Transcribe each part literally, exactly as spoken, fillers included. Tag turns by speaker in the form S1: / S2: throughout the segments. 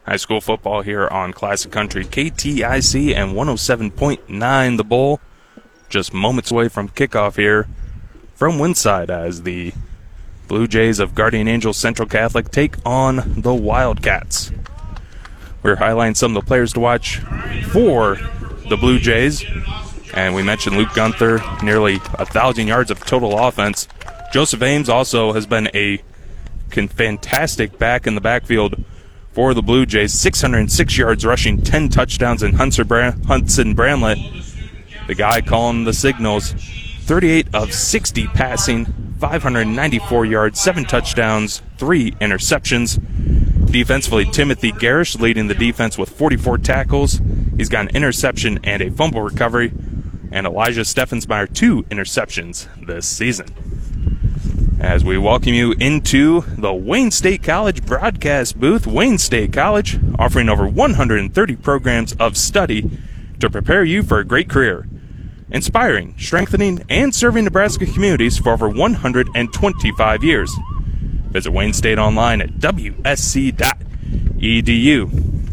S1: high school football here on Classic Country K T I C and one oh seven point nine The Bull. Just moments away from kickoff here from Winside as the Blue Jays of Guardian Angels Central Catholic take on the Wildcats. We're highlighting some of the players to watch for the Blue Jays. And we mentioned Luke Gunther, nearly one thousand yards of total offense. Joseph Ames also has been a fantastic back in the backfield for the Blue Jays. six hundred six yards rushing, ten touchdowns, and Hudson Bramlett, the guy calling the signals, thirty-eight of sixty passing, five hundred ninety-four yards, seven touchdowns, three interceptions. Defensively, Timothy Garish leading the defense with forty-four tackles. He's got an interception and a fumble recovery. And Elijah Steffensmeyer, two interceptions this season. As we welcome you into the Wayne State College broadcast booth. Wayne State College offering over one hundred thirty programs of study to prepare you for a great career. Inspiring, strengthening, and serving Nebraska communities for over one hundred twenty-five years. Visit Wayne State online at w s c dot e d u.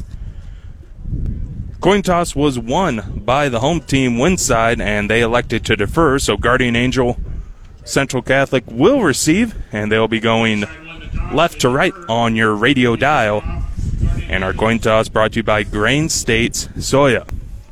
S1: Coin toss was won by the home team, Winside, and they elected to defer, so Guardian Angel Central Catholic will receive, and they'll be going left to right on your radio dial. And our coin toss brought to you by Grain States Soya.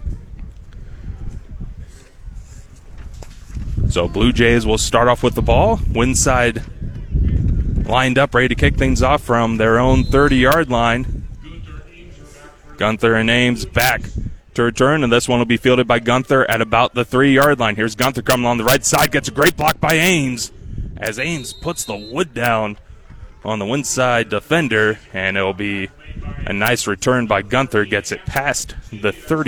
S1: So Blue Jays will start off with the ball. Winside lined up, ready to kick things off from their own thirty-yard line. Gunther and Ames back to return, and this one will be fielded by Gunther at about the three-yard line. Here's Gunther coming on the right side, gets a great block by Ames, as Ames puts the wood down on the Winside defender, and it'll be a nice return by Gunther, gets it past the thirty.